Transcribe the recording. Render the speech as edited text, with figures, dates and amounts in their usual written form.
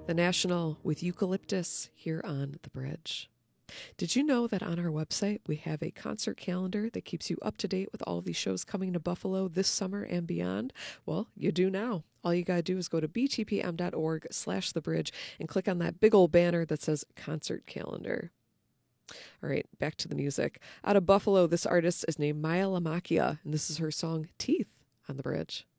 The National with Eucalyptus here on the bridge. Did you know that on our website we have a concert calendar that keeps you up to date with all of these shows coming to Buffalo this summer and beyond? Well, you do now. All you got to do is go to btpm.org/thebridge and click on that big old banner that says concert calendar. All right, back to the music. Out of Buffalo, this artist is named Maya Lamacchia, and this is her song Teeth on the bridge.